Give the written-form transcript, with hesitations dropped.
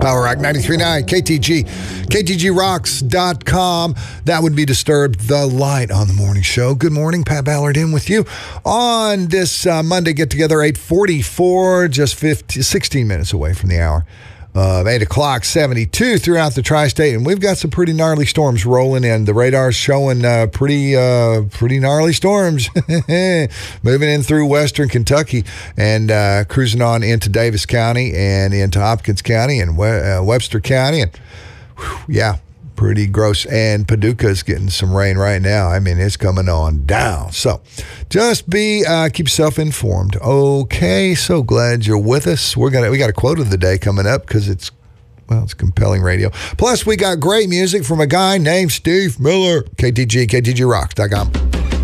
Power Rock 93.9 KTG, KTGRocks.com. That would be Disturbed, The Light on the morning show. Good morning, Pat Ballard in with you on this Monday get-together, 8:44, just 16 minutes away from the hour. 8 o'clock, 72 throughout the tri-state, and we've got some pretty gnarly storms rolling in. The radar's showing pretty gnarly storms moving in through western Kentucky and cruising on into Davis County and into Hopkins County and Webster County, and yeah, pretty gross. And Paducah's getting some rain right now. I mean, it's coming on down. So just keep yourself informed. Okay, so glad you're with us. We got a quote of the day coming up because it's compelling radio. Plus, we got great music from a guy named Steve Miller. KTG, KTGRocks.com.